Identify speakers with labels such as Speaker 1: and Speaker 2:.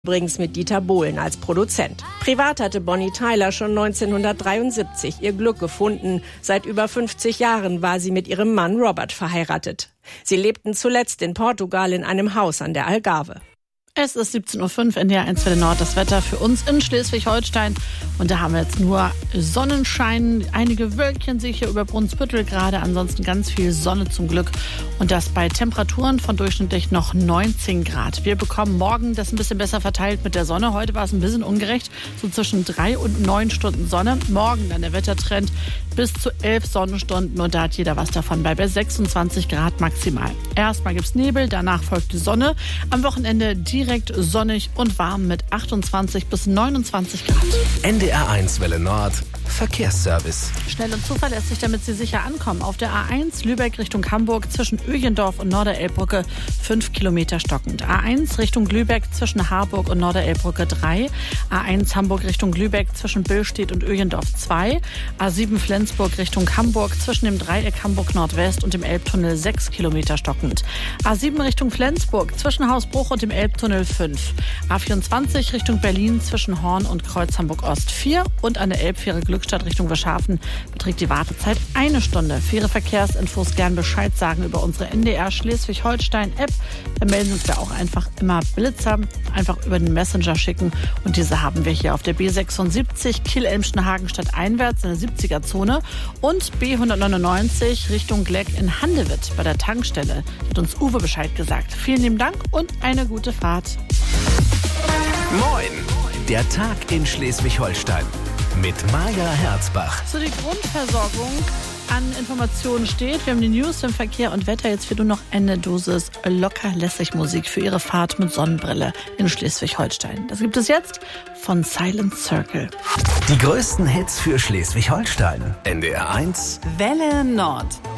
Speaker 1: Übrigens mit Dieter Bohlen als Produzent. Privat hatte Bonnie Tyler schon 1973 ihr Glück gefunden. Seit über 50 Jahren war sie mit ihrem Mann Robert verheiratet. Sie lebten zuletzt in Portugal in einem Haus an der Algarve.
Speaker 2: Es ist 17.05 Uhr, NDR 1 Welle Nord, das Wetter für uns in Schleswig-Holstein. Und da haben wir jetzt nur Sonnenschein, einige Wölkchen sehe ich hier über Brunsbüttel gerade, ansonsten ganz viel Sonne zum Glück. Und das bei Temperaturen von durchschnittlich noch 19 Grad. Wir bekommen morgen das ein bisschen besser verteilt mit der Sonne. Heute war es ein bisschen ungerecht, so zwischen 3 und 9 Stunden Sonne. Morgen dann der Wettertrend bis zu 11 Sonnenstunden und da hat jeder was davon bei 26 Grad maximal. Erstmal gibt's Nebel, danach folgt die Sonne. Am Wochenende direkt sonnig und warm mit 28 bis 29 Grad.
Speaker 3: NDR 1 Welle Nord, Verkehrsservice.
Speaker 2: Schnell und zuverlässig, damit Sie sicher ankommen. Auf der A1 Lübeck Richtung Hamburg zwischen Öjendorf und Norderelbbrücke 5 Kilometer stockend. A1 Richtung Lübeck zwischen Harburg und Norderelbbrücke 3. A1 Hamburg Richtung Lübeck zwischen Billstedt und Öjendorf 2. A7 Flensburg Richtung Hamburg zwischen dem Dreieck Hamburg Nordwest und dem Elbtunnel 6 Kilometer stockend. A7 Richtung Flensburg zwischen Hausbruch und dem Elbtunnel 5. A24 Richtung Berlin zwischen Horn und Kreuz Hamburg Ost 4 und an der Elbfähre Glückstadt Richtung Wilshaven beträgt die Wartezeit 1 Stunde. Für Ihre Verkehrsinfos gern Bescheid sagen über unsere NDR Schleswig-Holstein-App. Da melden uns ja auch einfach immer Blitzer, einfach über den Messenger schicken. Und diese haben wir hier auf der B76 Kiel-Elmschen-Hagenstadt einwärts in der 70er-Zone und B199 Richtung Gleck in Handewitt bei der Tankstelle. Hat uns Uwe Bescheid gesagt. Vielen lieben Dank und eine gute Fahrt.
Speaker 3: Moin, der Tag in Schleswig-Holstein mit Maja Herzbach.
Speaker 2: So, die Grundversorgung an Informationen steht. Wir haben die News im Verkehr und Wetter. Jetzt wird nur noch eine Dosis locker-lässig Musik für Ihre Fahrt mit Sonnenbrille in Schleswig-Holstein. Das gibt es jetzt von Silent Circle.
Speaker 3: Die größten Hits für Schleswig-Holstein. NDR 1
Speaker 2: Welle Nord.